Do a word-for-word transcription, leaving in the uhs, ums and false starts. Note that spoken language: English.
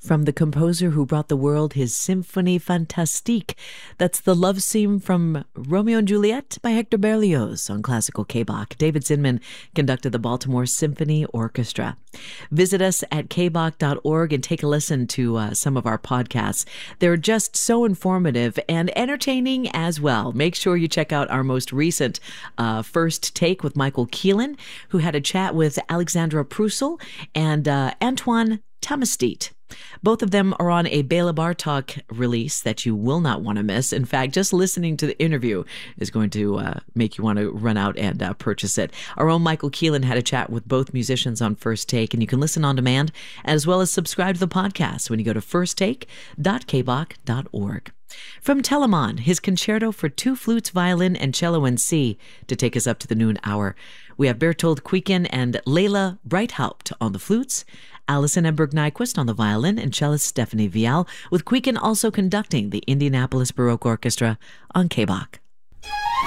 from the composer who brought the world his Symphonie Fantastique. That's the love theme from Romeo and Juliet by Hector Berlioz on Classical K B O C. David Zinman conducted the Baltimore Symphony Orchestra. Visit us at k b o c dot org and take a listen to uh, some of our podcasts. They're just so informative and entertaining as well. Make sure you check out our most recent uh, First Take with Michael Keelan, who had a chat with Alexandra Prussel and uh, Antoine Tamastite. Both of them are on a Bela Bartok release that you will not want to miss. In fact, just listening to the interview is going to uh, make you want to run out and uh, purchase it. Our own Michael Keelan had a chat with both musicians on First Take, and you can listen on demand as well as subscribe to the podcast when you go to first take dot k b o c dot org. From Telemann, his concerto for two flutes, violin, and cello in C to take us up to the noon hour. We have Bertold Kuyken and Leila Breithaupt on the flutes, Alison Emberg-Nyquist on the violin, and cellist Stephanie Vial, with Kuyken also conducting the Indianapolis Baroque Orchestra on K B O C.